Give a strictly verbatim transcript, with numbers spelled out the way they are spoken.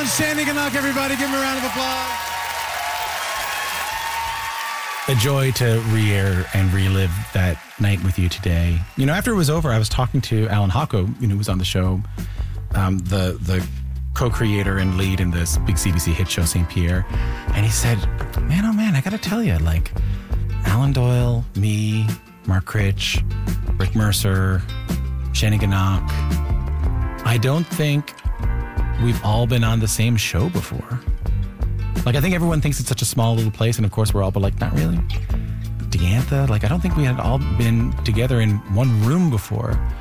Shannon Canuck, everybody. Give him a round of applause. A joy to re-air and relive that night with you today. You know, after it was over, I was talking to Alan Hocko, you know, who was on the show, um, the the co-creator and lead in this big C B C hit show, Saint Pierre, and he said, man, oh man, I gotta tell you, like, Alan Doyle, me, Mark Critch, Rick Mercer, Shannon Canuck, I don't think we've all been on the same show before. Like, I think everyone thinks it's such a small little place, and of course we're all, but like, not really. Deantha, like, I don't think we had all been together in one room before.